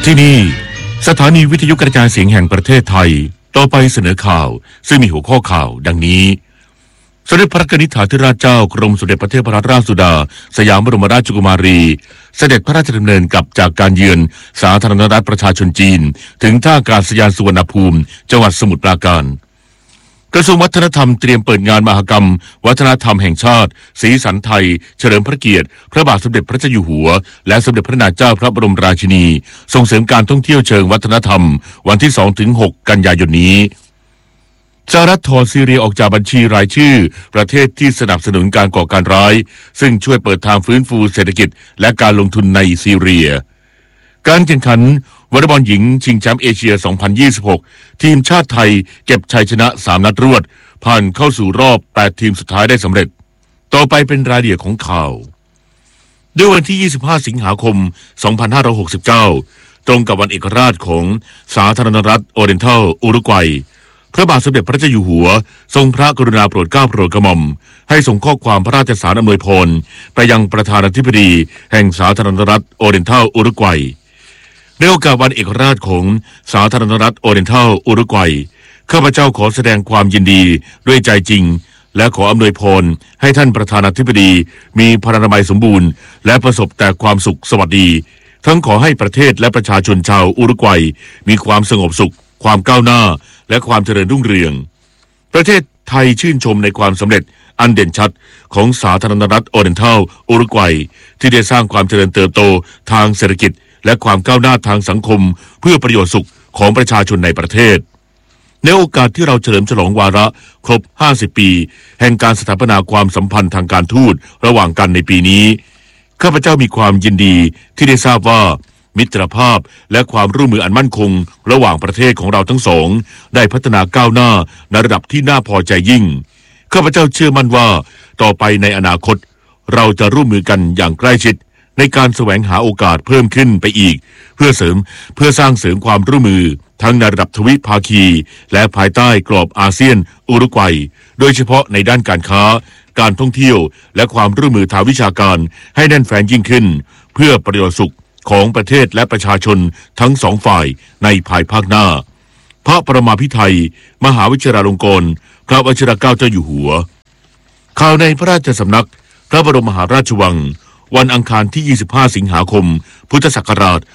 ที่นี่สถานีวิทยุกระจายเสียงแห่งประเทศไทยต่อไปเสนอข่าวซึ่งมีหัวข้อข่าวดังนี้สมเด็จพระนิธิถาธิราชเจ้ากรมสมเด็จพระเทพรัตนราชสุดาสยามบรมราชกุมารีเสด็จพระราชดำเนินกลับจากการเยือนสาธารณรัฐประชาชนจีนถึงท่าอากาศยานสุวรรณภูมิจังหวัดสมุทรปราการกระทรวงวัฒนธรรมเตรียมเปิดงานมหกรรมวัฒนธรรมแห่งชาติสีสันไทยเฉลิมพระเกียรติพระบาทสมเด็จพระเจ้าอยู่หัวและสมเด็จพระนางเจ้าพระบรมราชินีส่งเสริมการท่องเที่ยวเชิงวัฒนธรรมวันที่ 2-6 กันยายนนี้สหรัฐถอนซีเรียออกจากบัญชีรายชื่อประเทศที่สนับสนุนการก่อการร้ายซึ่งช่วยเปิดทางฟื้นฟูเศรษฐกิจและการลงทุนในซีเรียการแข่งขันวอลเลย์บอลหญิงชิงแชมป์เอเชีย 2026 ทีมชาติไทยเก็บชัยชนะ 3 นัดรวดผ่านเข้าสู่รอบ 8 ทีมสุดท้ายได้สำเร็จต่อไปเป็นรายละเอียดของข่าวด้วยวันที่ 25 สิงหาคม 2569 ตรงกับวันเอกราชของสาธารณรัฐโอเรนทัลอุรุกวัยพระบาทสมเด็จพระเจ้าอยู่หัวทรงพระกรุณาโปรดเกล้าโปรดกระหม่อมให้ส่งข้อความพระราชสารอำนวยพรไปยังประธานาธิบดีแห่งสาธารณรัฐโอเรนทัลอุรุกวัยในโอกาสวันเอกราชของสาธารณรัฐโอเรนทัลอุรุกวัยข้าพเจ้าขอแสดงความยินดีด้วยใจจริงและขออำนวยพรให้ท่านประธานาธิบดีมีพลานามัยสมบูรณ์และประสบแต่ความสุขสวัสดีทั้งขอให้ประเทศและประชาชนชาวอุรุกวัยมีความสงบสุขความก้าวหน้าและความเจริญรุ่งเรืองประเทศไทยชื่นชมในความสำเร็จอันเด่นชัดของสาธารณรัฐโอเรนทัลอุรุกวัยที่ได้สร้างความเจริญเติบโตทางเศรษฐกิจและความก้าวหน้าทางสังคมเพื่อประโยชน์สุขของประชาชนในประเทศในโอกาสที่เราเฉลิมฉลองวาระครบ 50 ปีแห่งการสถาปนาความสัมพันธ์ทางการทูตระหว่างกันในปีนี้ข้าพเจ้ามีความยินดีที่ได้ทราบว่ามิตรภาพและความร่วมมืออันมั่นคงระหว่างประเทศของเราทั้งสองได้พัฒนาก้าวหน้าในระดับที่น่าพอใจยิ่งข้าพเจ้าเชื่อมั่นว่าต่อไปในอนาคตเราจะร่วมมือกันอย่างใกล้ชิดในการแสวงหาโอกาสเพิ่มขึ้นไปอีกเพื่อสร้างเสริมความร่วมมือทั้งในระดับทวิภาคีและภายใต้กรอบอาเซียนอุรุกวัยโดยเฉพาะในด้านการค้าการท่องเที่ยวและความร่วมมือทางวิชาการให้แน่นแฟ้นยิ่งขึ้นเพื่อประโยชน์สุขของประเทศและประชาชนทั้งสองฝ่ายในภายภาคหน้าพระประมาภิไธยมหาวิทยาลงกรณ์พระวชิรเกล้าเจ้าอยู่หัวข่าวในพระราชสำนักพระบรมมหาราชวังวันอังคารที่ 25 สิงหาคม พุทธศักราช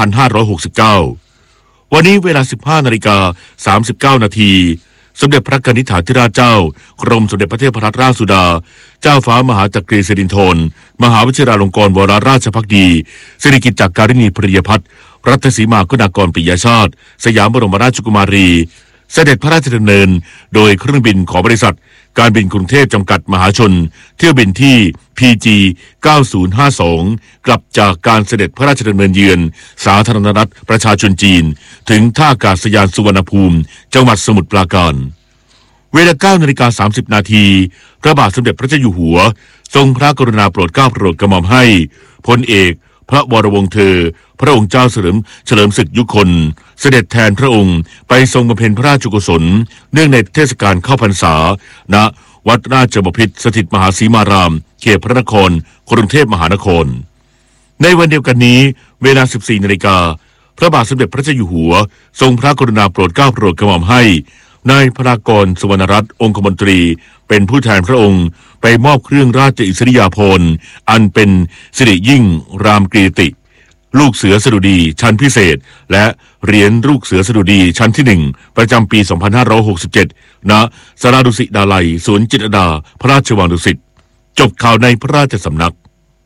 2569 วันนี้เวลา 15:39 นาทีสมเด็จพระนิธิถาธิราชเจ้ากรมสมเด็จพระเทพรัตนราชสุดาเจ้าฟ้ามหาจักรีสิรินธรมหาวิทยาลงกรณ์วรราชภักดีสิริกิติ์จักรินีปริยพัฒน์รัตนสีมาคุณากรปิยชาติสยามบรมราชกุมารีเสด็จพระราชดำเนินโดยเครื่องบินของบริษัทการบินกรุงเทพจำกัดมหาชนเที่ยวบินที่ PG 9052 กลับจากการเสด็จพระราชดำเนินเยือนสาธารณรัฐประชาชนจีนถึงท่าอากาศยานสุวรรณภูมิจังหวัดสมุทรปราการเวลา 9:30 นาทีพระบาทสมเด็จพระเจ้าอยู่หัวทรงพระกรุณาโปรดเกล้าโปรดกระหม่อมให้พลเอกพระวรวงศ์เธอพระองค์เจ้าเฉลิมศึกยุคลเสด็จแทนพระองค์ไปทรงบำเพ็ญพระราชกุศลเนื่องในเทศกาลเข้าพรรษาณวัดราชบพิตรสถิตมหาสีมารามเขตพระนครกรุงเทพมหานครในวันเดียวกันนี้เวลา 14 นาฬิกาพระบาทสมเด็จพระเจ้าอยู่หัวทรงพระกรุณาโปรดเกล้าโปรดกระหม่อมให้นายพระกรสุวรรณรัตน์องคมนตรีเป็นผู้แทนพระองค์ไปมอบเครื่องราชอิสริยาภรณ์อันเป็นสิริยิ่งรามกรีติลูกเสือสดุดีชั้นพิเศษและเหรียญลูกเสือสดุดีชั้นที่ 1ประจำปี 2567 ณ ศาลาดุสิตดาลัยสวนจิตรลดาพระราชวังดุสิตจบข่าวในพระราชสำนัก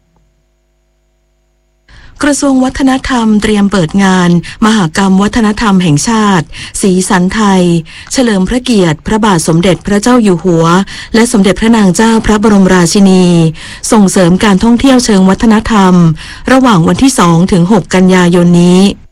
กระทรวงวัฒนธรรมเตรียมเปิดงานมหกรรมวัฒนธรรมแห่งชาติสีสันไทยเฉลิมพระเกียรติพระบาทสมเด็จพระเจ้าอยู่หัวและสมเด็จพระนางเจ้าพระบรมราชินีส่งเสริมการท่องเที่ยวเชิงวัฒนธรรมระหว่างวันที่ 2-6 กันยายนนี้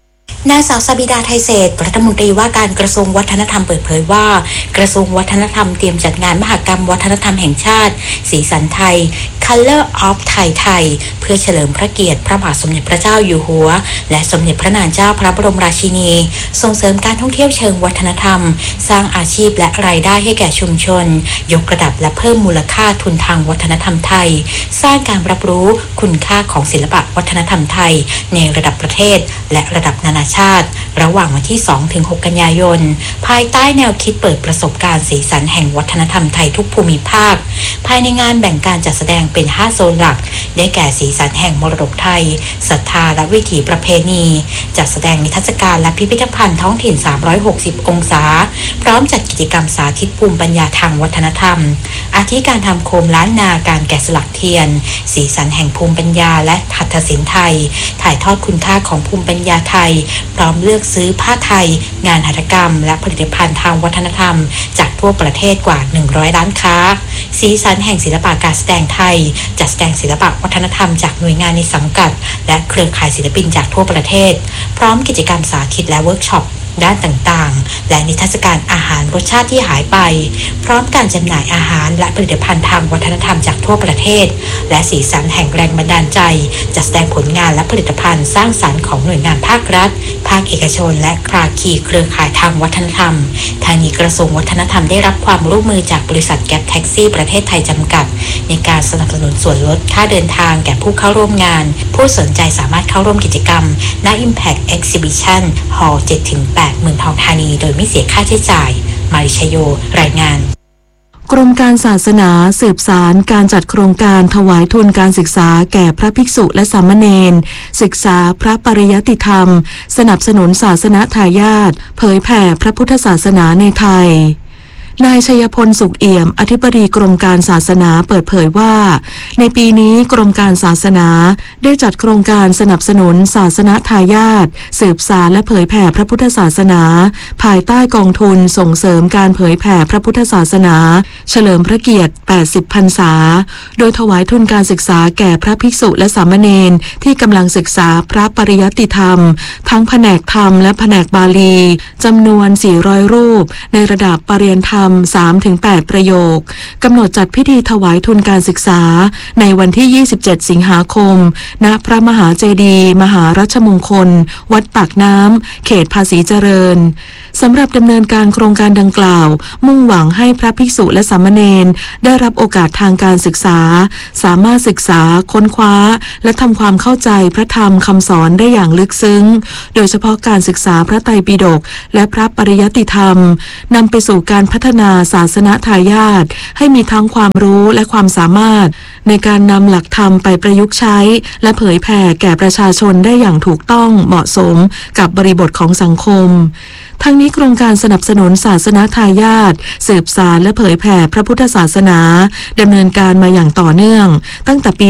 นางสาวซาบิดาไทยเศรษฐ์รัฐมนตรีว่าการกระทรวงวัฒนธรรมเปิดเผยว่ากระทรวงวัฒนธรรมเตรียมจัดงานมหกรรมวัฒนธรรมแห่งชาติสีสันไทย Color of Thai ไทยเพื่อเฉลิมพระเกียรติพระบาทสมเด็จพระเจ้าอยู่หัวและสมเด็จพระนางเจ้าพระบรมราชินีส่งเสริมการท่องเที่ยวเชิงวัฒนธรรมสร้างอาชีพและรายได้ให้แก่ชุมชนยกระดับและเพิ่มมูลค่าทุนทางวัฒนธรรมไทยสร้างการรับรู้คุณค่าของศิลปะวัฒนธรรมไทยในระดับประเทศและระดับนานาชาติระหว่างวันที่ 2-6 กันยายนภายใต้แนวคิดเปิดประสบการณ์สีสันแห่งวัฒนธรรมไทยทุกภูมิภาคภายในงานแบ่งการจัดแสดงเป็น 5 โซนหลักได้แก่สีสันแห่งมรดกไทยศรัทธาและวิถีประเพณีจัดแสดงนิทรรศการและพิพิธภัณฑ์ท้องถิ่น360องศาพร้อมจัดกิจกรรมสาธิตภูมิปัญญาทางวัฒนธรรมอาทิการทำโคมล้านนาการแกะสลักเทียนสีสันแห่งภูมิปัญญาและหัตถศิลป์ไทยถ่ายทอดคุณค่าของภูมิปัญญาไทยพร้อมเลือกซื้อผ้าไทยงานหัตถกรรมและผลิตภัณฑ์ทางวัฒนธรรมจากทั่วประเทศกว่า100ร้านค้าสีสันแห่งศิลปะการแสดงไทยจัดแสดงศิลปะวัฒนธรรมจากหน่วยงานในสังกัดและเครือข่ายศิลปินจากทั่วประเทศพร้อมกิจกรรมสาธิตและเวิร์กช็อปด้านต่างๆและนิทรรศการอาหารรสชาติที่หายไปพร้อมการจำหน่ายอาหารและผลิตภัณฑ์ทางวัฒนธรรมจากทั่วประเทศและสีสันแห่งแรงบันดาลใจจัดแสดงผลงานและผลิตภัณฑ์สร้างสรรค์ของหน่วยงานภาครัฐภาคเอกชนและภาคีเครือข่ายทางวัฒนธรรมทางนี้กระทรวงวัฒนธรรมได้รับความร่วมมือจากบริษัทแก๊ปแท็กซี่ประเทศไทยจำกัดในการสนับสนุนส่วนลดค่าเดินทางแก่ผู้เข้าร่วมงานผู้สนใจสามารถเข้าร่วมกิจกรรมณ Impact Exhibition Hall 7-8 เมืองทองธานีโดยไม่เสียค่าใช้จ่ายมาริชโยรายงานกรมการศาสนาสืบสารการจัดโครงการถวายทุนการศึกษาแก่พระภิกษุและสามเณรศึกษาพระปริยัติธรรมสนับสนุนศาสนทายาทเผยแผ่พระพุทธศาสนาในไทยนายชัยพลสุขเอี่ยมอธิบดีกรมการศาสนาเปิดเผยว่าในปีนี้กรมการศาสนาได้จัดโครงการสนับสนุนศาสนทายาทสืบสานและเผยแผ่พระพุทธศาสนาภายใต้กองทุนส่งเสริมการเผยแผ่พระพุทธศาสนาเฉลิมพระเกียรติ80พรรษาโดยถวายทุนการศึกษาแก่พระภิกษุและสามเณรที่กำลังศึกษาพระปริยัติธรรมทั้งแผนกธรรมและแผนกบาลีจำนวน400รูปในระดับปริญญาธรรม3-8 ประโยคกำหนดจัดพิธีถวายทุนการศึกษาในวันที่27สิงหาคมณพระมหาเจดีย์มหารัชมงคลวัดปากน้ำเขตภาษีเจริญสำหรับดำเนินการโครงการดังกล่าวมุ่งหวังให้พระภิกษุและสามเณรได้รับโอกาสทางการศึกษาสามารถศึกษาค้นคว้าและทำความเข้าใจพระธรรมคำสอนได้อย่างลึกซึ้งโดยเฉพาะการศึกษาพระไตรปิฎกและพระปริยัติธรรมนำไปสู่การพัฒนาศาสนทายาทให้มีทั้งความรู้และความสามารถในการนำหลักธรรมไปประยุกต์ใช้และเผยแผ่แก่ประชาชนได้อย่างถูกต้องเหมาะสมกับบริบทของสังคมทั้งนี้โครงการสนับสนุนศาสนทายาทสืบสานและเผยแผ่พระพุทธศาสนาดำเนินการมาอย่างต่อเนื่องตั้งแต่ปี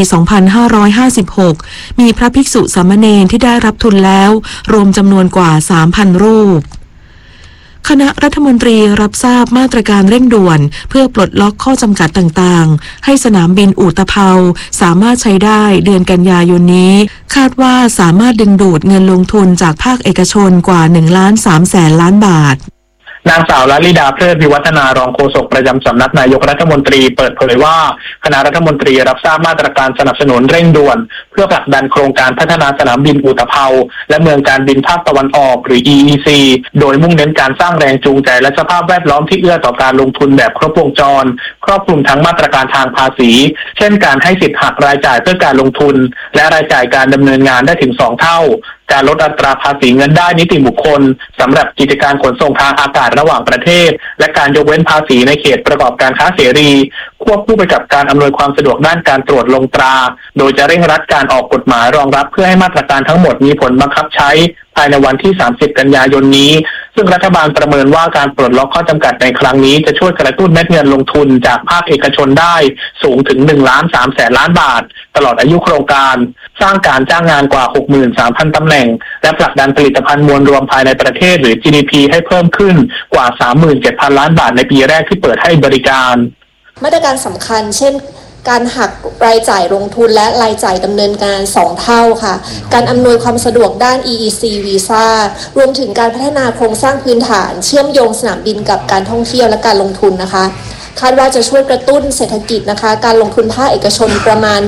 2556 มีพระภิกษุสามเณรที่ได้รับทุนแล้วรวมจำนวนกว่า 3,000 รูปคณะรัฐมนตรีรับทราบมาตรการเร่งด่วนเพื่อปลดล็อกข้อจำกัดต่างๆให้สนามบินอุตภาวสามารถใช้ได้เดือนกันยายนนี้คาดว่าสามารถดึงดูดเงินลงทุนจากภาคเอกชนกว่า 1.3 ล้านบาทนางสาวลลิดาเพลิดวิวัฒนารองโฆษกประจำสำนักนายกรัฐมนตรีเปิดเผยว่าคณะรัฐมนตรีรับทราบมาตรการสนับสนุนเร่งด่วนเพื่อผลักดันโครงการพัฒนาสนามบินอุตภาวและเมืองการบินภาคตะวันออกหรือ EEC โดยมุ่งเน้นการสร้างแรงจูงใจและสภาพแวดล้อมที่เอื้อต่อการลงทุนแบบครบวงจรครอบคลุมทั้งมาตรการทางภาษีเช่นการให้สิทธิ์หักรายจ่ายเพื่อการลงทุนและรายจ่ายการดำเนินงานได้ถึง2 เท่าการลดอัตราภาษีเงินได้นิติบุคคลสำหรับกิจการขนส่งทางอากาศระหว่างประเทศและการยกเว้นภาษีในเขตประกอบการค้าเสรีควบคู่ไปกับการอำนวยความสะดวกด้านการตรวจลงตราโดยจะเร่งรัดการออกกฎหมายรองรับเพื่อให้มาตรการทั้งหมดมีผลบังคับใช้ภายในวันที่30กันยายนนี้ซึ่งรัฐบาลประเมินว่าการปลดล็อกข้อจำกัดในครั้งนี้จะช่วยกระตุ้นเม็ดเงินลงทุนจากภาคเอกชนได้สูงถึง 1.3 ล้านบาทตลอดอายุโครงการสร้างการจ้างงานกว่า 63,000 ตำแหน่งและผลักดันผลิตภัณฑ์มวลรวมภายในประเทศหรือ GDP ให้เพิ่มขึ้นกว่า 37,000 ล้านบาทในปีแรกที่เปิดให้บริการมาตรการสำคัญเช่นการหักรายจ่ายลงทุนและรายจ่ายดำเนินการ2เท่าค่ะการอำนวยความสะดวกด้าน EEC Visa รวมถึงการพัฒนาโครงสร้างพื้นฐานเชื่อมโยงสนามบินกับการท่องเที่ยวและการลงทุนนะคะคาดว่าจะช่วยกระตุ้นเศรษฐกิจนะคะการลงทุนภาคเอกชนประมาณ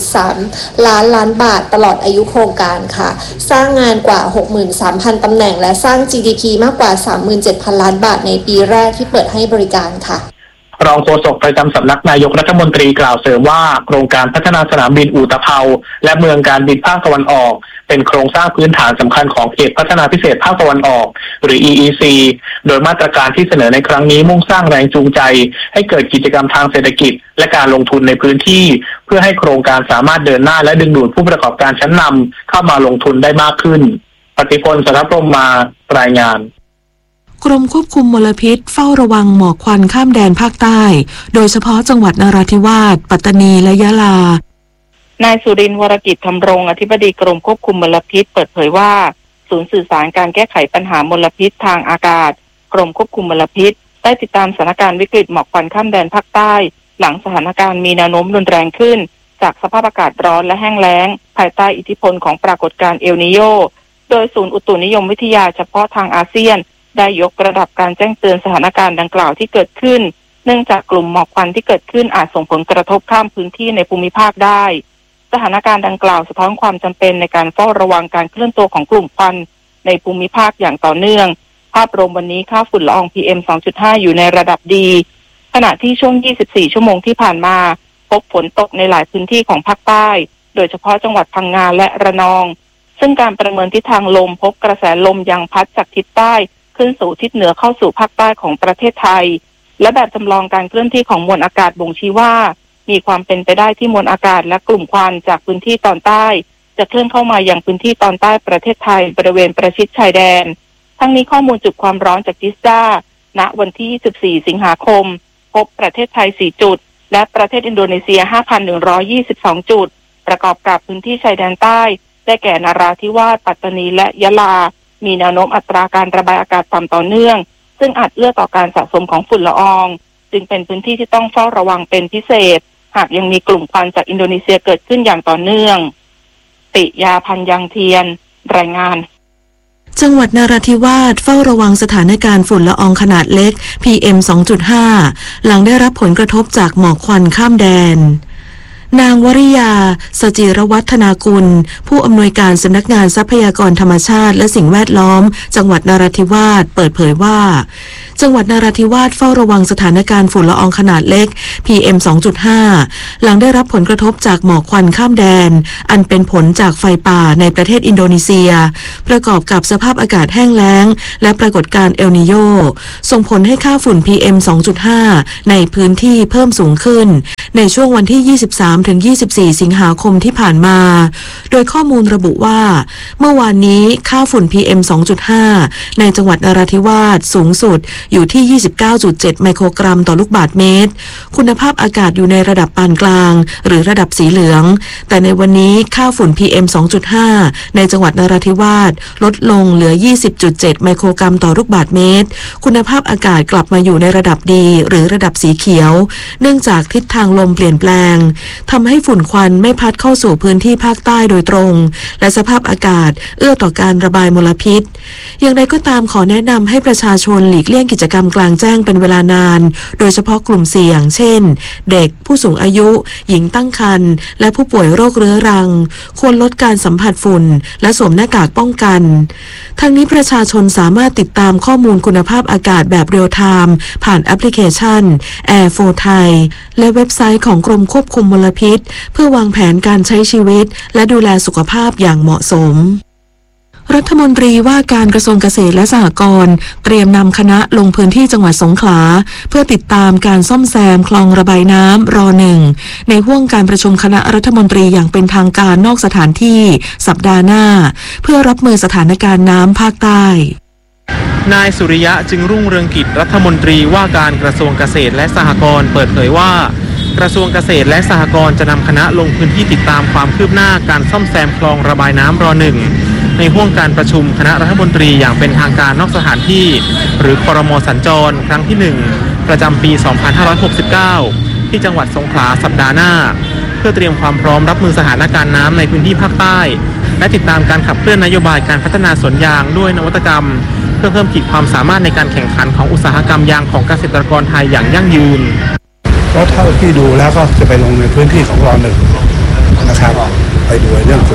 1.3 ล้านบาทตลอดอายุโครงการค่ะสร้างงานกว่า 63,000 ตำแหน่งและสร้าง GDP มากกว่า 37,000 ล้านบาทในปีแรกที่เปิดให้บริการค่ะรองโฆษกประจำสำนักนายกรัฐมนตรีกล่าวเสริมว่าโครงการพัฒนาสนามบินอุตภเปาและเมืองการบินภาคตะวันออกเป็นโครงสร้างพื้นฐานสำคัญของเขตพัฒนาพิเศษภาคตะวันออกหรือ EEC โดยมาตรการที่เสนอในครั้งนี้มุ่งสร้างแรงจูงใจให้เกิดกิจกรรมทางเศรษฐกิจและการลงทุนในพื้นที่เพื่อให้โครงการสามารถเดินหน้าและดึงดูดผู้ประกอบการชั้นนำเข้ามาลงทุนได้มากขึ้นปฏิพล สัทธพรหมารายงานกรมควบคุมมลพิษเฝ้าระวังหมอกควันข้ามแดนภาคใต้โดยเฉพาะจังหวัดนราธิวาสปัตตานีและยะลานายสุรินทร์ วรกิจธรรมรงค์อธิบดีกรมควบคุมมลพิษเปิดเผยว่าศูนย์สื่อสารการแก้ไขปัญหามลพิษทางอากาศกรมควบคุมมลพิษได้ติดตามสถานการณ์วิกฤตหมอกควันข้ามแดนภาคใต้หลังสถานการณ์มีแนวโน้มรุนแรงขึ้นจากสภาพอากาศร้อนและแห้งแล้งภายใต้อิทธิพลของปรากฏการณ์เอลนีโญโดยศูนย์อุตุนิยมวิทยาเฉพาะทางอาเซียนได้ยกระดับการแจ้งเตือนสถานการณ์ดังกล่าวที่เกิดขึ้นเนื่องจากกลุ่มหมอกควันที่เกิดขึ้นอาจส่งผลกระทบข้ามพื้นที่ในภูมิภาคได้สถานการณ์ดังกล่าวสะท้อนความจำเป็นในการเฝ้าระวังการเคลื่อนตัวของกลุ่มควันในภูมิภาคอย่างต่อเนื่องภาพรวมวันนี้ค่าฝุ่นละออง PM 2.5 อยู่ในระดับดีขณะที่ช่วง 24 ชั่วโมงที่ผ่านมาพบฝนตกในหลายพื้นที่ของภาคใต้โดยเฉพาะจังหวัดพังงาและระนองซึ่งการประเมินทิศทางลมพบกระแสลมยังพัดจากทิศใต้ขึ้นสู่ทิศเหนือเข้าสู่ภาคใต้ของประเทศไทยและแบบจำลองการเคลื่อนที่ของมวลอากาศบ่งชี้ว่ามีความเป็นไปได้ที่มวลอากาศและกลุ่มควันจากพื้นที่ตอนใต้จะเคลื่อนเข้ามายังพื้นที่ตอนใต้ประเทศไทยบริเวณประชิดชายแดนทั้งนี้ข้อมูลจุดความร้อนจากจิสดาณวันที่ 24 สิงหาคมพบประเทศไทย 4 จุดและประเทศอินโดนีเซีย 5,122 จุดประกอบกับพื้นที่ชายแดนใต้ได้แก่นราธิวาสปัตตานีและยะลามีแนวโน้มอัตราการระบายอากาศต่ำต่อเนื่องซึ่งอาจเอื้อต่อการสะสมของฝุ่นละอองจึงเป็นพื้นที่ที่ต้องเฝ้าระวังเป็นพิเศษหากยังมีกลุ่มควันจากอินโดนีเซียเกิดขึ้นอย่างต่อเนื่องติยาพันยังเทียนรายงานจังหวัดนราธิวาสเฝ้าระวังสถานการณ์ฝุ่นละอองขนาดเล็ก PM 2.5 หลังได้รับผลกระทบจากหมอกควันข้ามแดนนางวริยาสจิรวัฒนากุลผู้อำนวยการสำนักงานทรัพยากรธรรมชาติและสิ่งแวดล้อมจังหวัดนราธิวาสเปิดเผยว่าจังหวัดนราธิวาสเฝ้าระวังสถานการณ์ฝุ่นละอองขนาดเล็ก PM 2.5 หลังได้รับผลกระทบจากหมอกควันข้ามแดนอันเป็นผลจากไฟป่าในประเทศอินโดนีเซียประกอบกับสภาพอากาศแห้งแล้งและปรากฏการณ์เอลนีโญส่งผลให้ค่าฝุ่น PM 2.5 ในพื้นที่เพิ่มสูงขึ้นในช่วงวันที่ 23-24 สิงหาคมที่ผ่านมาโดยข้อมูลระบุว่าเมื่อวานนี้ค่าฝุ่น PM 2.5 ในจังหวัดนราธิวาสสูงสุดอยู่ที่ 29.7 ไมโครกรัมต่อลูกบาศก์เมตรคุณภาพอากาศอยู่ในระดับปานกลางหรือระดับสีเหลืองแต่ในวันนี้ค่าฝุ่น PM 2.5 ในจังหวัดนราธิวาสลดลงเหลือ 20.7 ไมโครกรัมต่อลูกบาศก์เมตรคุณภาพอากาศกลับมาอยู่ในระดับดีหรือระดับสีเขียวเนื่องจากทิศทางลมเปลี่ยนแปลงทำให้ฝุ่นควันไม่พัดเข้าสู่พื้นที่ภาคใต้โดยตรงและสภาพอากาศเอื้อต่อการระบายมลพิษอย่างไรก็ตามขอแนะนำให้ประชาชนหลีกเลี่ยงกิจกรรมกลางแจ้งเป็นเวลานานโดยเฉพาะกลุ่มเสี่ยงเช่นเด็กผู้สูงอายุหญิงตั้งครรภ์และผู้ป่วยโรคเรื้อรังควรลดการสัมผัสฝุ่นและสวมหน้ากากป้องกันทั้งนี้ประชาชนสามารถติดตามข้อมูลคุณภาพอากาศแบบเรียลไทม์ผ่านแอปพลิเคชัน Air for Thai และเว็บไซต์ของกรมควบคุมมลพิษเพื่อวางแผนการใช้ชีวิตและดูแลสุขภาพอย่างเหมาะสมรัฐมนตรีว่าการกระทรวงเกษตรและสหกรณ์เตรียมนำคณะลงพื้นที่จังหวัดสงขลาเพื่อติดตามการซ่อมแซมคลองระบายน้ำร.1 ในห้วงการประชุมคณะรัฐมนตรีอย่างเป็นทางการนอกสถานที่สัปดาห์หน้าเพื่อรับมือสถานการณ์น้ำภาคใต้นายสุริยะจึงรุ่งเรืองกิจรัฐมนตรีว่าการกระทรวงเกษตรและสหกรณ์เปิดเผยว่ากระทรวงเกษตรและสหกรณ์จะนำคณะลงพื้นที่ติดตามความคืบหน้าการซ่อมแซมคลองระบายน้ำร.1 ในห้วงการประชุมคณะรัฐมนตรีอย่างเป็นทางการนอกสถานที่หรือครม.สัญจรครั้งที่1ประจำปี 2569 ที่จังหวัดสงขลาสัปดาห์หน้าเพื่อเตรียมความพร้อมรับมือสถานการณ์น้ำในพื้นที่ภาคใต้และติดตามการขับเคลื่อนนโยบายการพัฒนาสวนยางด้วยนวัตกรรมเพื่อเพิ่มขีดความสามารถในการแข่งขันของอุตสาหกรรมยางของเกษตรกรไทยอย่างยั่งยืนเพราะเท่าที่ดูแล้วก็จะไปลงในพื้นที่ของร.1 นะครับไปดูเรื่อง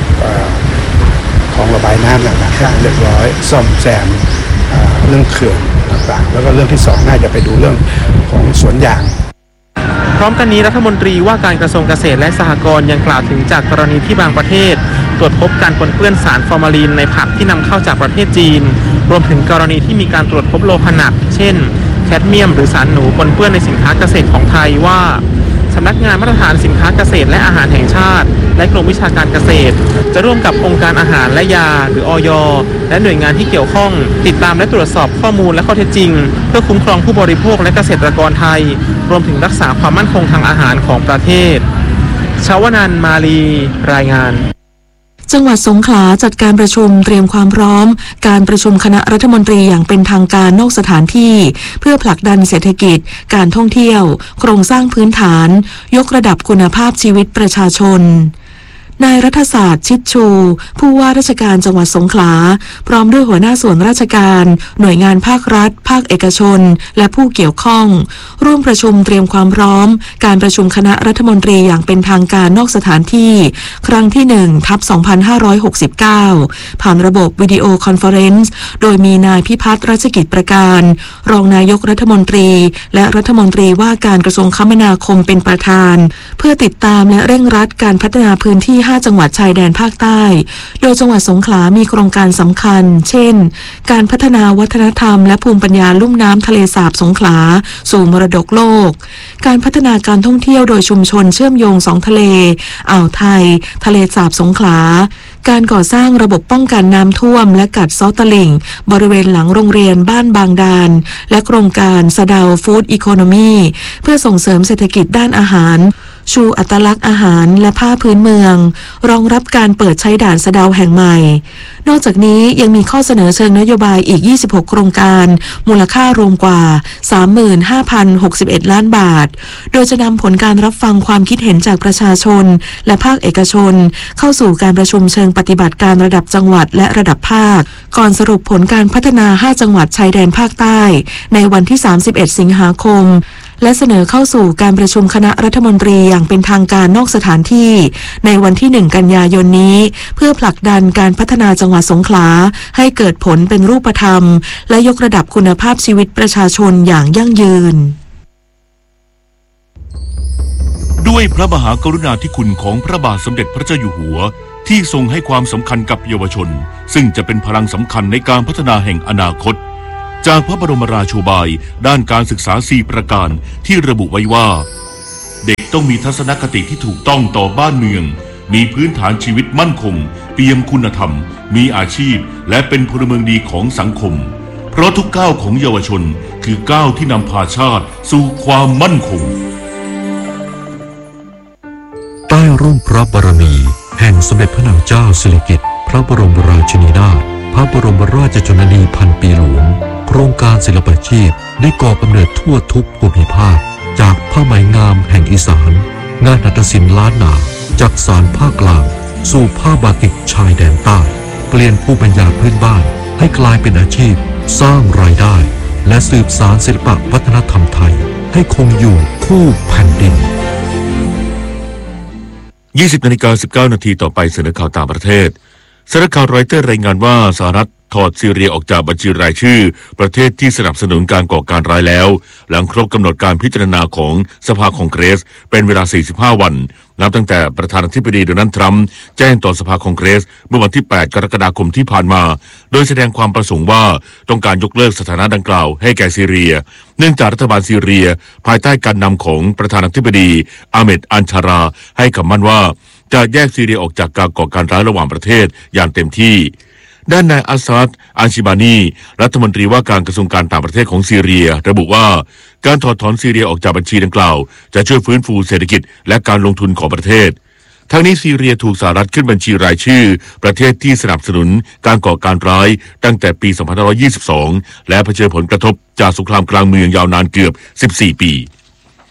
ของระบายน้ำต่างๆเรียบร้อยซ่อมแซมเรื่องเขื่อนต่างๆแล้วก็เรื่องที่2น่าจะไปดูเรื่องของสวนยางพร้อมกันนี้รัฐมนตรีว่าการกระทรวงเกษตรและสหกรณ์ยังกล่าวถึงจากกรณีที่บางประเทศตรวจพบการปนเปื้อนสารฟอร์มาลีนในผักที่นำเข้าจากประเทศจีนรวมถึงกรณีที่มีการตรวจพบโลหะหนักเช่นแคดเมียมหรือสารหนูปนเปื้อนในสินค้าเกษตรของไทยว่าสำนักงานมาตรฐานสินค้าเกษตรและอาหารแห่งชาติและกรมวิชาการเกษตรจะร่วมกับองค์การอาหารและยาหรืออย.และหน่วยงานที่เกี่ยวข้องติดตามและตรวจสอบข้อมูลและข้อเท็จจริงเพื่อคุ้มครองผู้บริโภคและเกษตรกรไทยรวมถึงรักษาความมั่นคงทางอาหารของประเทศชวนันท์มาลีรายงานจังหวัดสงขลาจัดการประชุมเตรียมความพร้อมการประชุมคณะรัฐมนตรีอย่างเป็นทางการนอกสถานที่เพื่อผลักดันเศรษฐกิจการท่องเที่ยวโครงสร้างพื้นฐานยกระดับคุณภาพชีวิตประชาชนนายรัฐศาสตร์ชิดชูผู้ว่าราชการจังหวัดสงขลาพร้อมด้วยหัวหน้าส่วนราชการหน่วยงานภาครัฐภาคเอกชนและผู้เกี่ยวข้องร่วมประชุมเตรียมความพร้อมการประชุมคณะรัฐมนตรีอย่างเป็นทางการนอกสถานที่ครั้งที่1/2569ผ่านระบบวิดีโอคอนเฟอเรนซ์โดยมีนายพิพัฒน์รัชกิจประการรองนายกรัฐมนตรีและรัฐมนตรีว่าการกระทรวงคมนาคมเป็นประธานเพื่อติดตามและเร่งรัดการพัฒนาพื้นที่5 จังหวัดชายแดนภาคใต้โดยจังหวัดสงขลามีโครงการสำคัญเช่นการพัฒนาวัฒนธรรมและภูมิปัญญาลุ่มน้ำทะเลสาบสงขลาสู่มรดกโลกการพัฒนาการท่องเที่ยวโดยชุมชนเชื่อมโยง2ทะเลอ่าวไทยทะเลสาบสงขลาการก่อสร้างระบบป้องกันน้ำท่วมและกัดเซาะตลิ่งบริเวณหลังโรงเรียนบ้านบางดานและโครงการสะเดาฟู้ดอีโคโนมีเพื่อส่งเสริมเศรษฐกิจด้านอาหารชูอัตลักษณ์อาหารและผ้าพื้นเมืองรองรับการเปิดใช้ด่านสะเดาแห่งใหม่นอกจากนี้ยังมีข้อเสนอเชิงนโยบายอีก26โครงการมูลค่ารวมกว่า 35,061 ล้านบาทโดยจะนำผลการรับฟังความคิดเห็นจากประชาชนและภาคเอกชนเข้าสู่การประชุมเชิงปฏิบัติการระดับจังหวัดและระดับภาคก่อนสรุปผลการพัฒนา5จังหวัดชายแดนภาคใต้ในวันที่31สิงหาคมและเสนอเข้าสู่การประชุมคณะรัฐมนตรีอย่างเป็นทางการนอกสถานที่ในวันที่1กันยายนนี้เพื่อผลักดันการพัฒนาจังหวัดสงขลาให้เกิดผลเป็นรูปธรรมและยกระดับคุณภาพชีวิตประชาชนอย่างยั่งยืนด้วยพระมหากรุณาธิคุณของพระบาทสมเด็จพระเจ้าอยู่หัวที่ทรงให้ความสำคัญกับเยาวชนซึ่งจะเป็นพลังสำคัญในการพัฒนาแห่งอนาคตจากพระบรมราโชบายด้านการศึกษา4ประการที่ระบุไว้ว่าเด็กต้องมีทัศนคติที่ถูกต้องต่อบ้านเมืองมีพื้นฐานชีวิตมั่นคงเปี่ยมคุณธรรมมีอาชีพและเป็นพลเมืองดีของสังคมเพราะทุกก้าวของเยาวชนคือก้าวที่นำพาชาติสู่ความมั่นคงใต้ร่มพระบารมีแห่งสมเด็จพระนางเจ้าสิริกิติ์พระบรมราชินีนาถพระบรมราชชนนีพันปีหลวงโครงการศิลปาชีพได้ก่อกำเนิดทั่วทุกภูมิภาคจากผ้าไหมงามแห่งอีสานงานหัตถศิลป์ล้านนาจากสานภาคกลางสู่ผ้าบาติกชายแดนใต้เปลี่ยนภูมิปัญญาพื้นบ้านให้กลายเป็นอาชีพสร้างรายได้และสืบสานศิลปวัฒนธรรมไทยให้คงอยู่คู่แผ่นดิน 20:19 นาทีต่อไปเสนอข่าวต่างประเทศสำนักข่าวรอยเตอร์รายงานว่าสหรัฐถอดซีเรียออกจากบัญชีรายชื่อประเทศที่สนับสนุนการก่อการร้ายแล้วหลังครบกำหนดการพิจารณาของสภาคองเกรสเป็นเวลา45วันนับตั้งแต่ประธานาธิบดีโดนัลด์ทรัมป์แจ้งต่อสภาคองเกรสเมื่อวันที่8กรกฎาคมที่ผ่านมาโดยแสดงความประสงค์ว่าต้องการยกเลิกสถานะดังกล่าวให้แก่ซีเรียเนื่องจากรัฐบาลซีเรียภายใต้การนำของประธานาธิบดีอาเมดอันชาราให้คำมั่นว่าจะแยกซีเรียออกจากการก่อการร้ายระหว่างประเทศอย่างเต็มที่ด้านนายอัสซาดอันชิบานีรัฐมนตรีว่าการกระทรวงการต่างประเทศของซีเรียระบุว่าการถอดถอนซีเรียออกจากบัญชีดังกล่าวจะช่วยฟื้นฟูเศรษฐกิจและการลงทุนของประเทศทั้งนี้ซีเรียถูกสหรัฐขึ้นบัญชีรายชื่อประเทศที่สนับสนุนการก่อการร้ายตั้งแต่ปี 2522 และเผชิญผลกระทบจากสงครามกลางเมืองยาวนานเกือบ14 ปี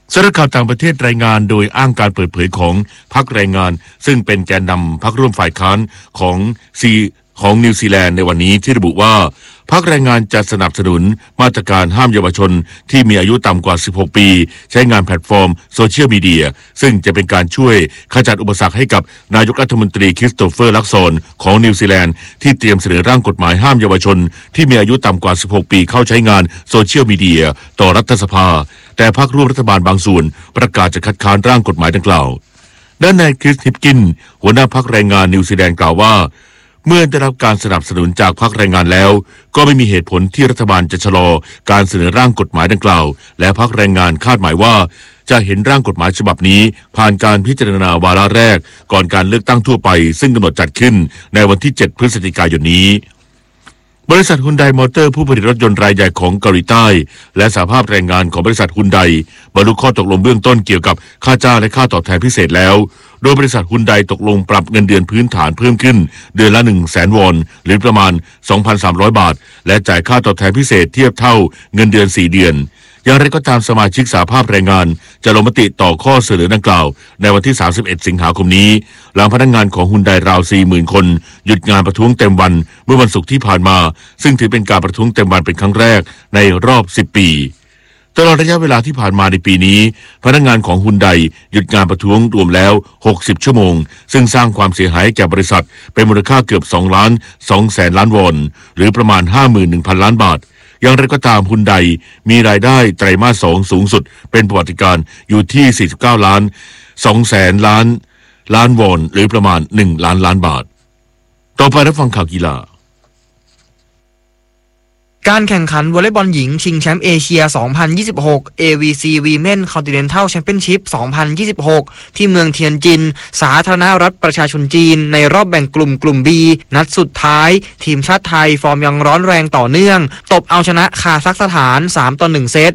สำนักข่าวต่างประเทศรายงานโดยอ้างการเปิดเผยของพรรคแรงงานซึ่งเป็นแกนนำพรรคร่วมฝ่ายค้านของนิวซีแลนด์ในวันนี้ที่ระบุว่าพรรคแรงงานจะสนับสนุนมาตรการห้ามเยาวชนที่มีอายุต่ำกว่า 16 ปีใช้งานแพลตฟอร์มโซเชียลมีเดียซึ่งจะเป็นการช่วยขจัดอุปสรรคให้กับนายกรัฐมนตรีคริสโตเฟอร์ลักซอนของนิวซีแลนด์ที่เตรียมเสนอร่างกฎหมายห้ามเยาวชนที่มีอายุต่ำกว่า 16 ปีเข้าใช้งานโซเชียลมีเดียต่อรัฐสภาแต่พรรคร่วมรัฐบาลบางส่วนประกาศจะคัดค้านร่างกฎหมายดังกล่าวด้านนายคริสฮิปกินหัวหน้าพรรคแรงงานนิวซีแลนด์กล่าวว่าเมื่อได้รับการสนับสนุนจากพรรคแรงงานแล้วก็ไม่มีเหตุผลที่รัฐบาลจะชะลอการเสนอร่างกฎหมายดังกล่าวและพรรคแรงงานคาดหมายว่าจะเห็นร่างกฎหมายฉบับนี้ผ่านการพิจารณาวาระแรกก่อนการเลือกตั้งทั่วไปซึ่งกำหนดจัดขึ้นในวันที่ 7 พฤศจิกายนนี้บริษัทฮุนไดมอเตอร์ผู้ผลิตรถยนต์รายใหญ่ของเกาหลีใต้และสหภาพแรงงานของบริษัทฮุนไดบรรลุข้อตกลงเบื้องต้นเกี่ยวกับค่าจ้างและค่าตอบแทนพิเศษแล้วโดยบริษัทฮุนไดตกลงปรับเงินเดือนพื้นฐานเพิ่มขึ้นเดือนละ 100,000 วอนหรือประมาณ 2,300 บาทและจ่ายค่าตอบแทนพิเศษเทียบเท่าเงินเดือน4 เดือนอย่างไรก็ตามสมาชิกสหภาพแรงงานจะลงมติต่อข้อเสนอดังกล่าวในวันที่ 31 สิงหาคมนี้หลังพนักงานของฮุนไดราว 40,000 คนหยุดงานประท้วงเต็มวันเมื่อวันศุกร์ที่ผ่านมาซึ่งถือเป็นการประท้วงเต็มวันเป็นครั้งแรกในรอบ 10 ปีตลอดระยะเวลาที่ผ่านมาในปีนี้พนักงานของฮุนไดหยุดงานประท้วงรวมแล้ว60 ชั่วโมงซึ่งสร้างความเสียหายแก่บริษัทเป็นมูลค่าเกือบ2.2 ล้านวอนหรือประมาณ 51,000 ล้านบาทอย่างไรก็ตามฮุนไดมีรายได้ไตรมาส 2สูงสุดเป็นประวัติการณ์อยู่ที่49.2 ล้านวอนหรือประมาณ1 ล้านบาทต่อไปรับฟังข่าวกีฬาการแข่งขันวอลเลย์บอลหญิงชิงแชมป์เอเชีย 2026 AVC Women Continental Championship 2026 ที่เมืองเทียนจินสาธารณรัฐประชาชนจีนในรอบแบ่งกลุ่ม B นัดสุดท้ายทีมชาติไทยฟอร์มยังร้อนแรงต่อเนื่องตบเอาชนะคาซัคสถาน 3-1 เซต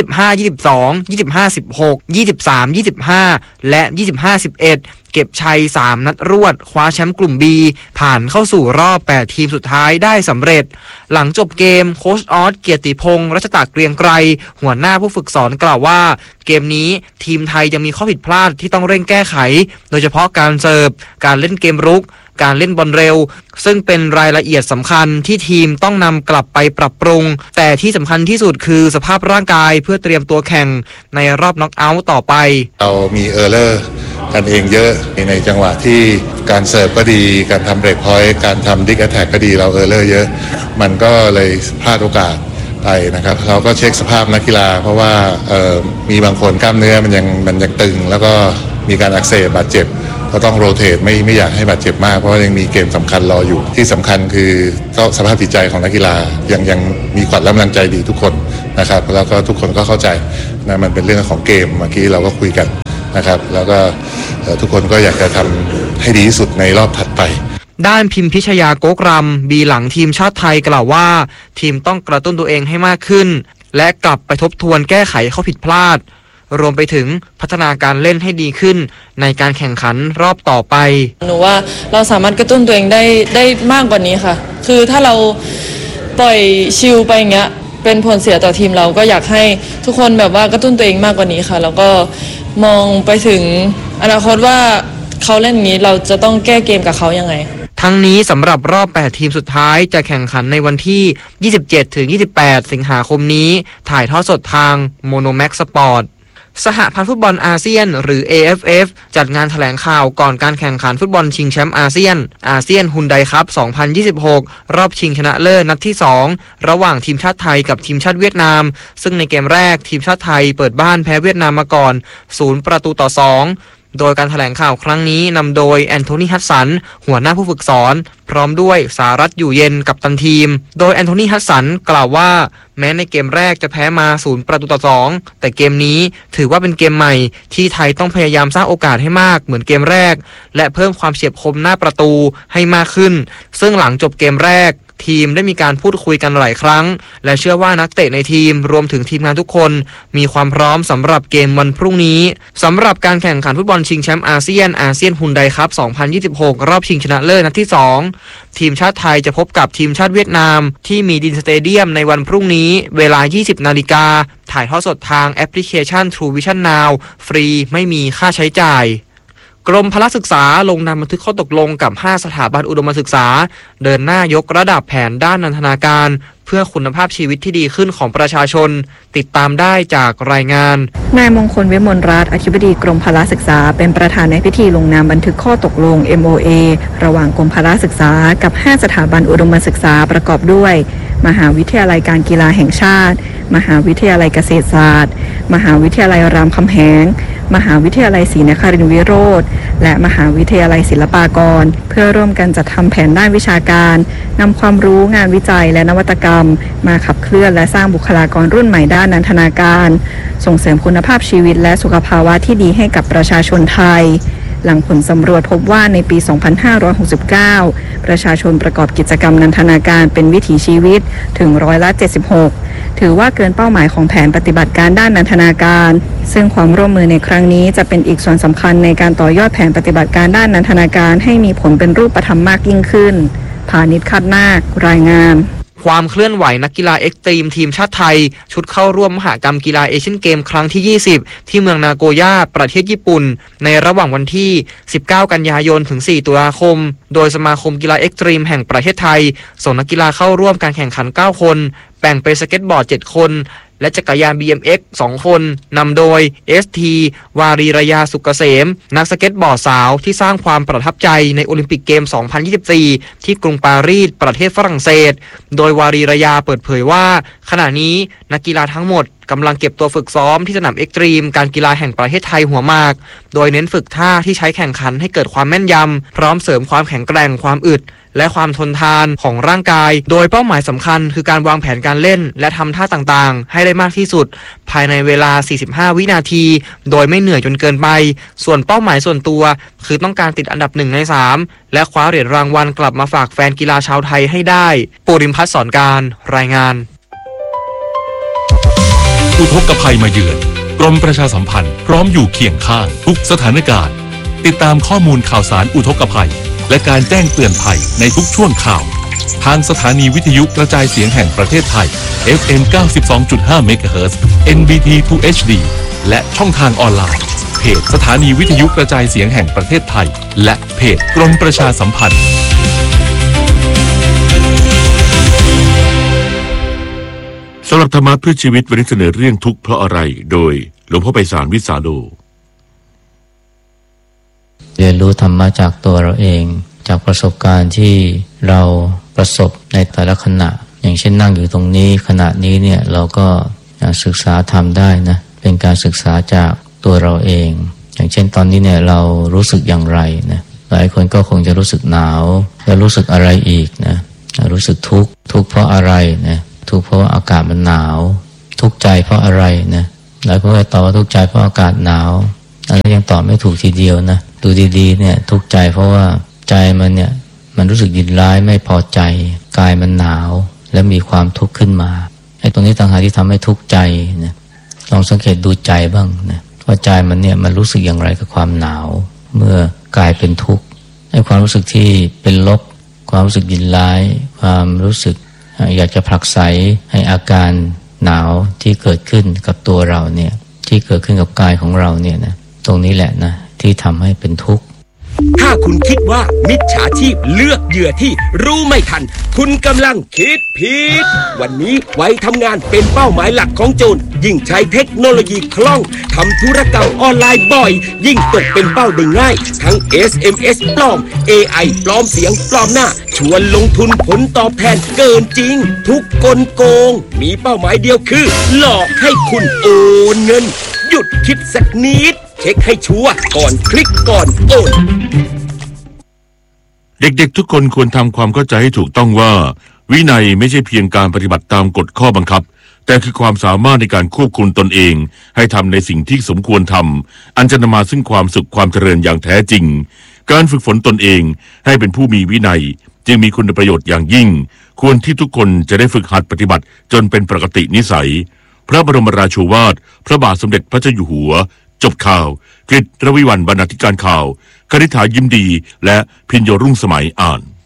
25-22 25-16 23-25 และ 25-11เก็บชัย3นัดรวดคว้าแชมป์กลุ่ม B ผ่านเข้าสู่รอบ8ทีมสุดท้ายได้สำเร็จหลังจบเกมโค้ชออสเกียรติพงษ์รัชตะเกรียงไกรหัวหน้าผู้ฝึกสอนกล่าวว่าเกมนี้ทีมไทยยังมีข้อผิดพลาดที่ต้องเร่งแก้ไขโดยเฉพาะการเสิร์ฟการเล่นเกมรุกการเล่นบอลเร็วซึ่งเป็นรายละเอียดสำคัญที่ทีมต้องนำกลับไปปรับปรุงแต่ที่สำคัญที่สุดคือสภาพร่างกายเพื่อเตรียมตัวแข่งในรอบน็อกเอาท์ต่อไปเรามีเออร์เลอร์กันเองเยอะในจังหวะที่การเสิร์ฟก็ดีการทำเบรกพอยต์การทำดิกแอทแทกก็ดีเราเออร์เลอร์เยอะมันก็เลยพลาดโอกาสไปนะครับเราก็เช็คสภาพนักกีฬาเพราะว่ามีบางคนกล้ามเนื้อมันยังตึงแล้วก็มีการอักเสบบาดเจ็บก็ต้องโรเตทไม่อยากให้บาดเจ็บมากเพราะว่ายังมีเกมสำคัญรออยู่ที่สำคัญคือก็สภาพจิตใจของนักกีฬายังมีขวัญและกำลังใจดีทุกคนนะครับแล้วก็ทุกคนก็เข้าใจนะมันเป็นเรื่องของเกมเมื่อกี้เราก็คุยกันนะครับแล้วก็ทุกคนก็อยากจะทำให้ดีที่สุดในรอบถัดไปด้านพิมพิชยาโกกรำบีหลังทีมชาติไทยกล่าวว่าทีมต้องกระตุ้นตัวเองให้มากขึ้นและกลับไปทบทวนแก้ไขข้อผิดพลาดรวมไปถึงพัฒนาการเล่นให้ดีขึ้นในการแข่งขันรอบต่อไปหนูว่าเราสามารถกระตุ้นตัวเองได้มากกว่านี้ค่ะคือถ้าเราปล่อยชิลไปอย่างเงี้ยเป็นผลเสียต่อทีมเราก็อยากให้ทุกคนแบบว่ากระตุ้นตัวเองมากกว่านี้ค่ะแล้วก็มองไปถึงอนาคตว่าเขาเล่นอย่างนี้เราจะต้องแก้เกมกับเขายังไงทั้งนี้สำหรับรอบ8ทีมสุดท้ายจะแข่งขันในวันที่ 27-28 สิงหาคมนี้ถ่ายทอดสดทาง Monomax Sportสหพันธ์ฟุตบอลอาเซียนหรือ AFF จัดงานแถลงข่าวก่อนการแข่งขันฟุตบอลชิงแชมป์อาเซียนฮุนไดคัพ 2026 รอบชิงชนะเลิศนัดที่ 2 ระหว่างทีมชาติไทยกับทีมชาติเวียดนามซึ่งในเกมแรกทีมชาติไทยเปิดบ้านแพ้เวียดนามมาก่อน0-2โดยการแถลงข่าวครั้งนี้นำโดยแอนโทนีฮัตสันหัวหน้าผู้ฝึกสอนพร้อมด้วยสารัตน์อยู่เย็นกัปตันทีมโดยแอนโทนีฮัตสันกล่าวว่าแม้ในเกมแรกจะแพ้มา0-2แต่เกมนี้ถือว่าเป็นเกมใหม่ที่ไทยต้องพยายามสร้างโอกาสให้มากเหมือนเกมแรกและเพิ่มความเฉียบคมหน้าประตูให้มากขึ้นซึ่งหลังจบเกมแรกทีมได้มีการพูดคุยกันหลายครั้งและเชื่อว่านักเตะในทีมรวมถึงทีมงานทุกคนมีความพร้อมสำหรับเกมวันพรุ่งนี้สำหรับการแข่งขันฟุตบอลชิงแชมป์อาเซียนฮุนไดคัพ 2026 รอบชิงชนะเลิศนัดที่ 2 ทีมชาติไทยจะพบกับทีมชาติเวียดนามที่มีดินสเตเดียมในวันพรุ่งนี้เวลา 20 นาฬิกาถ่ายทอดสดทางแอปพลิเคชัน True Vision Now ฟรีไม่มีค่าใช้จ่ายกรมพละศึกษาลงนามบันทึกข้อตกลงกับ5สถาบันอุดมศึกษาเดินหน้ายกระดับแผนด้านนันทนาการเพื่อคุณภาพชีวิตที่ดีขึ้นของประชาชนติดตามได้จากรายงานนายมงคลเวชมนรัตน์อธิบดีกรมพละศึกษาเป็นประธานในพิธีลงนามบันทึกข้อตกลง MOA ระหว่างกรมพละศึกษากับ5สถาบันอุดมศึกษาประกอบด้วยมหาวิทยาลัยการกีฬาแห่งชาติมหาวิทยาลัยเกษตรศาสตร์มหาวิทยาลัยรามคำแหงมหาวิทยาลัยศรีนครินทร์วิโรธและมหาวิทยาลัยศิลปากรเพื่อร่วมกันจัดทำแผนด้านวิชาการนำความรู้งานวิจัยและนวัตกรรมมาขับเคลื่อนและสร้างบุคลากรรุ่นใหม่ด้านนันทนาการส่งเสริมคุณภาพชีวิตและสุขภาวะที่ดีให้กับประชาชนไทยหลังผลสำรวจพบว่าในปี 2569 ประชาชนประกอบกิจกรรมนันทนาการเป็นวิถีชีวิตถึง76%ถือว่าเกินเป้าหมายของแผนปฏิบัติการด้านนันทนาการซึ่งความร่วมมือในครั้งนี้จะเป็นอีกส่วนสำคัญในการต่อยอดแผนปฏิบัติการด้านนันทนาการให้มีผลเป็นรูปธรรมมากยิ่งขึ้นพานิช คัดนาครายงานความเคลื่อนไหวนักกีฬาเอ็กซ์ตรีมทีมชาติไทยชุดเข้าร่วมมหกรรมกีฬาเอเชียนเกมครั้งที่ 20 ที่เมืองนาโกย่าประเทศญี่ปุ่นในระหว่างวันที่ 19 กันยายนถึง 4 ตุลาคมโดยสมาคมกีฬาเอ็กซ์ตรีมแห่งประเทศไทยส่งนักกีฬาเข้าร่วมการแข่งขัน 9 คนแบ่งเป็นสเก็ตบอร์ด 7 คนและจักรยาน BMX 2 คนนำโดย ST วารีรยาสุกเกษมนักสเก็ตบอร์ดสาวที่สร้างความประทับใจในโอลิมปิกเกม 2024 ที่กรุงปารีสประเทศฝรั่งเศสโดยวารีรยาเปิดเผยว่าขณะนี้นักกีฬาทั้งหมดกำลังเก็บตัวฝึกซ้อมที่สนามเอ็กซ์ตรีมการกีฬาแห่งประเทศไทยหัวหมากโดยเน้นฝึกท่าที่ใช้แข่งขันให้เกิดความแม่นยำพร้อมเสริมความแข็งแกร่งความอึดและความทนทานของร่างกายโดยเป้าหมายสำคัญคือการวางแผนการเล่นและทำท่าต่างๆให้ได้มากที่สุดภายในเวลา 45 วินาทีโดยไม่เหนื่อยจนเกินไปส่วนเป้าหมายส่วนตัวคือต้องการติดอันดับ1 ใน 3และคว้าเหรียญรางวัลกลับมาฝากแฟนกีฬาชาวไทยให้ได้ปูริมพัฒน์สอนการรายงานอุทกภัยมาเยือนกรมประชาสัมพันธ์พร้อมอยู่เคียงข้างทุกสถานการณ์ติดตามข้อมูลข่าวสารอุทกภัยและการแจ้งเตือนภัยในทุกช่วงข่าวทางสถานีวิทยุกระจายเสียงแห่งประเทศไทย FM 92.5 เมกะเฮิรตซ์ NBT 2 HD และช่องทางออนไลน์เพจสถานีวิทยุกระจายเสียงแห่งประเทศไทยและเพจกรมประชาสัมพันธ์สำหรับธรรมะเพื่อชีวิตวันนี้เสนอเรื่องทุกข์เพราะอะไรโดยหลวงพ่อไพศาลวิสาโลเรียนรู้ธรรมะจากตัวเราเองจากประสบการณ์ที่เราประสบในแต่ละขณะอย่างเช่นนั่งอยู่ตรงนี้ขณะนี้เนี่ยเราก็ศึกษาธรรมได้นะเป็นการศึกษาจากตัวเราเองอย่างเช่นตอนนี้เนี่ยเรารู้สึกอย่างไรนะหลายคนก็คงจะรู้สึกหนาวแล้วรู้สึกอะไรอีกนะรู้สึกทุกข์เพราะอะไรนะทุกข์เพราะว่าอากาศมันหนาวทุกข์ใจเพราะอะไรนะหลายคนก็ตอบว่าทุกข์ใจเพราะอากาศหนาวแล้วยังตอบไม่ถูกทีเดียวนะดูดีๆเนี่ยทุกข์ใจเพราะว่าใจมันเนี่ยมันรู้สึกยินร้ายไม่พอใจกายมันหนาวและมีความทุกข์ขึ้นมาไอ้ตรงนี้ต่างหากที่ทำให้ทุกข์ใจนะลองสังเกตดูใจบ้างนะว่าใจมันเนี่ยมันรู้สึกอย่างไรกับความหนาวเมื่อกายเป็นทุกข์ไอ้ความรู้สึกที่เป็นลบความรู้สึกยินร้ายความรู้สึกอยากจะผลักไสให้อาการหนาวที่เกิดขึ้นกับตัวเราเนี่ยที่เกิดขึ้นกับกายของเราเนี่ยนะตรงนี้แหละนะที่ทำให้เป็นทุกข์ถ้าคุณคิดว่ามิจฉาชีพเลือกเหยื่อที่รู้ไม่ทันคุณกำลังคิดผิดวันนี้ไว้ทำงานเป็นเป้าหมายหลักของโจรยิ่งใช้เทคโนโลยีคล่องทำธุรกรรมออนไลน์บ่อยยิ่งตกเป็นเป้าได้ง่ายทั้ง SMS ปลอม AI ปลอมเสียงปลอมหน้าชวนลงทุนผลตอบแทนเกินจริงทุกกลโกงมีเป้าหมายเดียวคือหลอกให้คุณโอนเงินหยุดคิดสักนิดเช็คให้ชัวร์ก่อนคลิกก่อนโอนเด็กๆทุกคนควรทำความเข้าใจให้ถูกต้องว่าวินัยไม่ใช่เพียงการปฏิบัติตามกฎข้อบังคับแต่คือความสามารถในการควบคุมตนเองให้ทำในสิ่งที่สมควรทำอันจะนำมาซึ่งความสุขความเจริญอย่างแท้จริงการฝึกฝนตนเองให้เป็นผู้มีวินัยจึงมีคุณประโยชน์อย่างยิ่งควรที่ทุกคนจะได้ฝึกหัดปฏิบัติจนเป็นปกตินิสัยพระบรมราโชวาทพระบาทสมเด็จพระเจ้าอยู่หัวจบข่าวกฤษ ระวิวรรณ บรรณาธิการข่าวคณิษฐายิ้มดีและพิญโยรุ่งสมัยอ่าน